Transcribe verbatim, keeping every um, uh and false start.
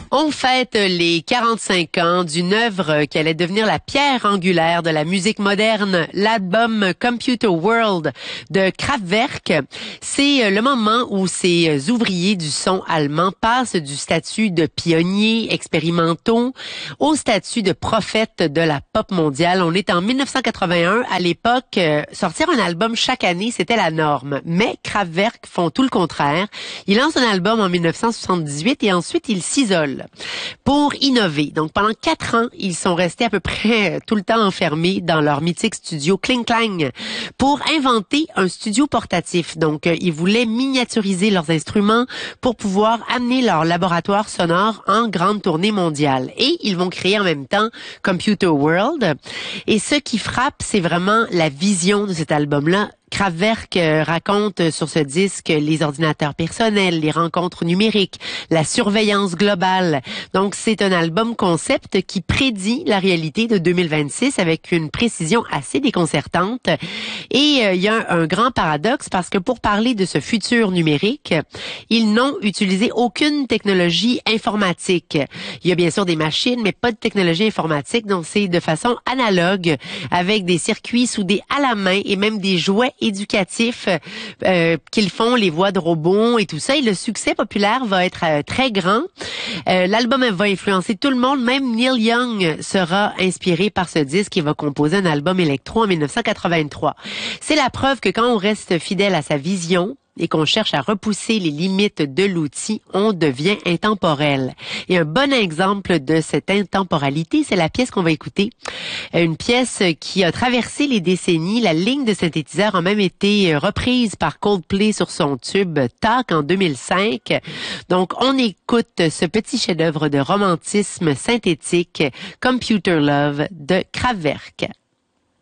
On fête les quarante-cinq ans d'une œuvre qui allait devenir la pierre angulaire de la musique moderne, l'album Computer World de Kraftwerk. C'est le moment où ces ouvriers du son allemand passent du statut de pionniers expérimentaux au statut de prophètes de la pop mondiale. On est en mille neuf cent quatre-vingt-un. À l'époque, sortir un album chaque année, c'était la norme. Mais Kraftwerk font tout le contraire. Ils lancent un album en mille neuf cent soixante-dix-huit et ensuite ils s'isolent pour innover. Donc, pendant quatre ans, ils sont restés à peu près tout le temps enfermés dans leur mythique studio Kling Klang pour inventer un studio portatif. Donc, ils voulaient miniaturiser leurs instruments pour pouvoir amener leur laboratoire sonore en grande tournée mondiale. Et ils vont créer en même temps Computer World. Et ce qui frappe, c'est vraiment la vision de cet album-là. Kraftwerk raconte sur ce disque les ordinateurs personnels, les rencontres numériques, la surveillance globale. Donc, c'est un album concept qui prédit la réalité de deux mille vingt-six avec une précision assez déconcertante. Et euh, il y a un, un grand paradoxe parce que pour parler de ce futur numérique, ils n'ont utilisé aucune technologie informatique. Il y a bien sûr des machines, mais pas de technologie informatique. Donc, c'est de façon analogue avec des circuits soudés à la main et même des jouets éducatifs euh, qu'ils font, les voix de robots et tout ça. Et le succès populaire va être euh, très grand. Euh, l'album va influencer tout le monde. Même Neil Young sera inspiré par ce disque et va composer un album électro en mille neuf cent quatre-vingt-trois. C'est la preuve que quand on reste fidèle à sa vision et qu'on cherche à repousser les limites de l'outil, on devient intemporel. Et un bon exemple de cette intemporalité, c'est la pièce qu'on va écouter. Une pièce qui a traversé les décennies. La ligne de synthétiseur a même été reprise par Coldplay sur son tube Talk en deux mille cinq. Donc, on écoute ce petit chef-d'œuvre de romantisme synthétique, Computer Love de Kraftwerk.